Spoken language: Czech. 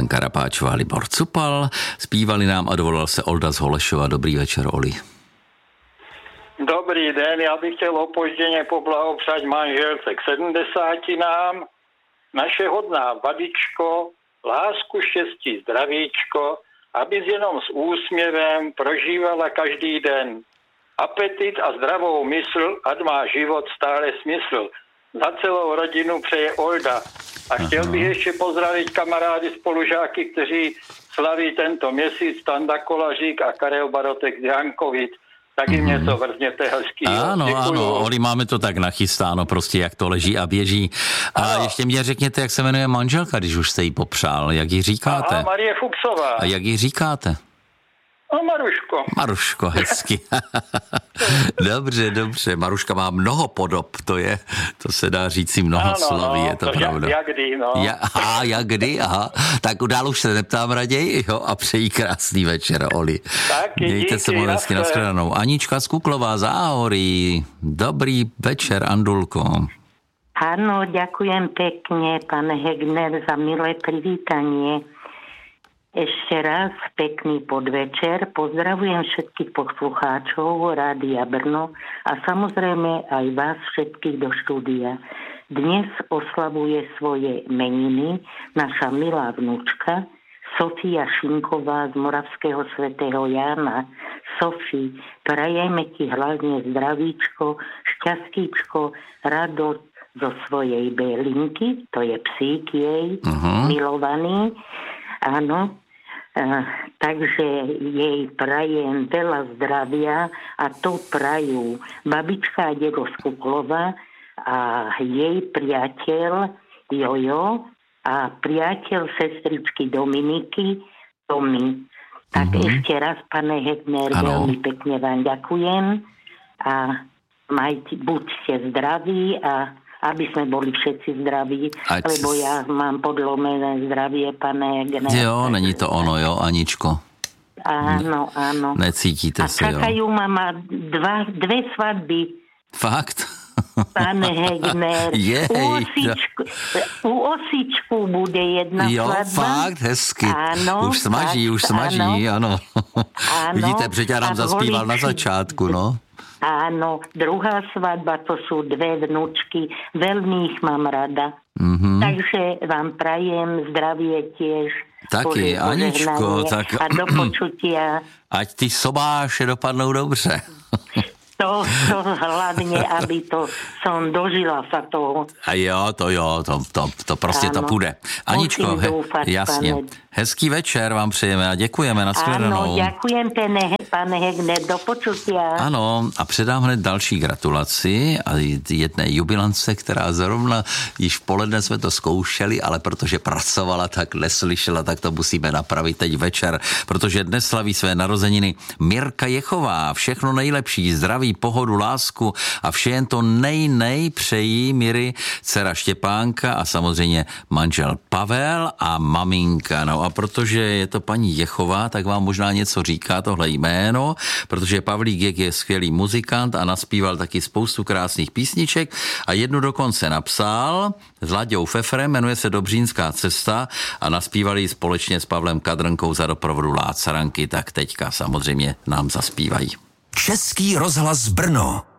Helen Karapáčová, Libor Cupal. Zpívali nám a dovolal se Olda z Holešova. Dobrý večer, Oli. Dobrý den, já bych chtěl opožděně poblahopřát manželce k 70. Naše hodná babičko, lásku, štěstí, zdravíčko, abys jenom s úsměvem prožívala každý den. Apetit a zdravou mysl, ať má život stále smysl. Za celou rodinu přeje Olda. A chtěl bych ještě pozdravit kamarády spolužáky, kteří slaví tento měsíc, Standa Kolařík a Karel Barotek z Jankovic. Taky mě to vrzněte hezký. Ano, Oli, máme to tak nachystáno, prostě jak to leží a běží. A ještě mě řekněte, jak se jmenuje manželka, když už jste jí popřál, jak jí říkáte? Aha, Marie Fuchsová. A jak jí říkáte? Maruško. Maruško, hezky. Dobře. Maruška má mnoho podob, to se dá říct si mnoho slaví, je to pravda. Jak kdy, no. Jak kdy. Tak dál už se neptám raději, jo, a přeji krásný večer, Oli. Taky, mějte se moc hezky, nashledanou. Anička z Kuklová, Záhorí. Dobrý večer, Andulko. Áno, ďakujem pekne, pán Hegner, za milé privítanie. Ešte raz pekný podvečer. Pozdravujem všetkých poslucháčov Rádia Brno a samozrejme aj vás všetkých do štúdia. Dnes oslavuje svoje meniny naša milá vnúčka Sofia Šinková z Moravského svätého Jána. Sofii, prajeme ti hlavne zdravíčko, šťastíčko, radosť zo svojej Belinky, to je psík jej, milovaný. Áno, takže jej prajem veľa zdravia a to prajú babička a dedo z Kuklova a jej priateľ Jojo a priateľ sestričky Dominiky Tomi. Tak ešte raz, pane Hegner, veľmi pekne vám ďakujem a buďte zdraví a aby sme boli všetci zdraví, lebo ja mám podlomené zdravie, pane Hegner. Jo, není to ono, jo, Aničko. Áno. Necítíte se, jo. A čakajú mama dve svadby. Fakt? Pane Hegner. U Osičku bude jedna svadba. Jo, fakt, hezky. Áno. Už smaží, ano. Vidíte, Břeťa nám zaspíval na začátku, no. Áno, druhá svadba, to sú dve vnúčky, veľmi ich mám rada. Takže vám prajem zdravie tiež. Taky, Aničko, tak... A do počutia. Ať ty sobáše dopadnou dobře. To hlavne, aby to som dožila sa toho. A jo, to prostě to půjde. Aničko, jasně. Pane. Hezký večer vám přejeme a děkujeme, nashledanou. Áno, ďakujem, pane Hegner, do počutia. Ano, a předám hned další gratulaci a jedné jubilance, která zrovna již v poledne jsme to zkoušeli, ale protože pracovala, tak neslyšela, tak to musíme napravit teď večer, protože dnes slaví své narozeniny Mirka Jechová. Všechno nejlepší, zdraví, pohodu, lásku a vše jen to nej přejí Miry, dcera Štěpánka a samozřejmě manžel Pavel a maminka. No a protože je to paní Jechová, tak vám možná něco říká tohle jméno, protože Pavlík Jek je skvělý muzikant a naspíval taky spoustu krásných písniček a jednu dokonce napsal s Laďou Fefrem, jmenuje se Dobřínská cesta a naspívali společně s Pavlem Kadrnkou za doprovodu Lácaranky, tak teďka samozřejmě nám zaspívají. Český rozhlas Brno.